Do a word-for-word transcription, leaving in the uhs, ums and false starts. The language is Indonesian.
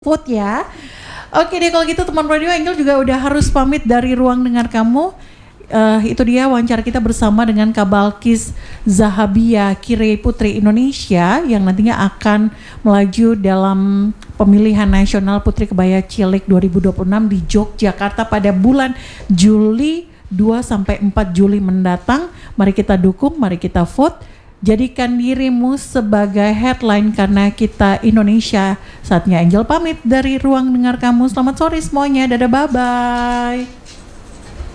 Food ya. Oke deh kalau gitu teman Radio Angel juga udah harus pamit dari ruang dengar kamu. Uh, itu dia wawancara kita bersama dengan Kak Balkis Zahabia Kirei Putri Indonesia yang nantinya akan melaju dalam pemilihan nasional Putri Kebaya Cilik dua ribu dua puluh enam di Yogyakarta pada bulan Juli dua sampai empat Juli mendatang. Mari kita dukung, mari kita vote. Jadikan dirimu sebagai headline karena kita Indonesia. Saatnya Angel pamit dari ruang dengar kamu. Selamat sore semuanya. Dadah, bye-bye.